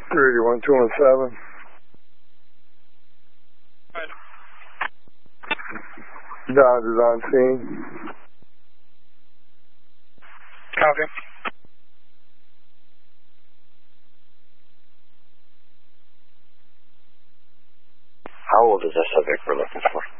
31217. Dodge is on scene. Copy. How old is that subject we're looking for?